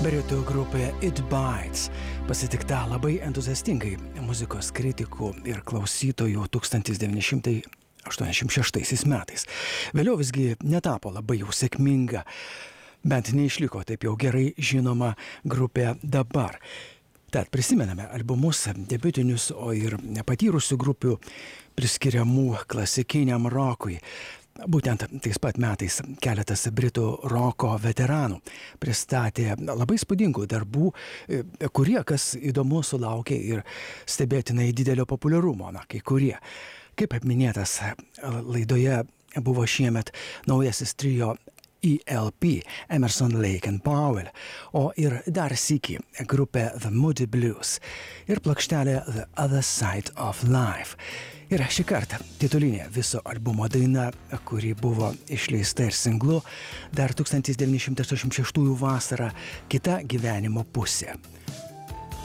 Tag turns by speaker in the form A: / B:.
A: Britų grupė It Bites pasitikta labai entuziastingai muzikos kritikų ir klausytojų 1986 metais. Vėliau visgi netapo labai jau sėkminga, bent neišliko taip jau gerai žinoma grupė dabar. Tad prisimename albumus debiutinius, o ir nepatyrusių grupių priskiriamų klasikiniam rokui. Būtent tais pat metais keletas britų roko veteranų pristatė labai spūdingų darbų, kurie, kas įdomu, sulaukė ir stebėtinai didelio populiarumo. Kai kurie, kaip minėtas laidoje, buvo šiemet naujasis trio ELP, Emerson, Lake and Powell, o ir dar sykį grupė The Moody Blues ir plokštelė The Other Side of Life. Ir šį kartą titulinė viso albumo daina, kuri buvo išleista ir singlu dar 1986 vasarą, Kita gyvenimo pusė.